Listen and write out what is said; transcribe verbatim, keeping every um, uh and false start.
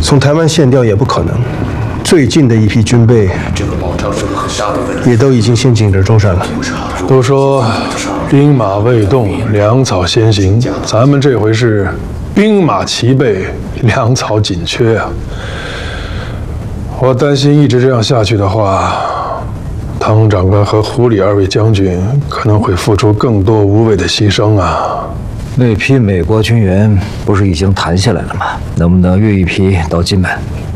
从台湾线调也不可能。最近的一批军备， 这个保障是个很大的问题， 也都已经先进至中山了。 都说兵马未动，粮草先行，咱们这回是兵马齐备，粮草紧缺啊！我担心一直这样下去的话，汤长官和胡里二位将军可能会付出更多无谓的牺牲啊。 那批美国军援不是已经谈下来了吗？能不能运一批到金门？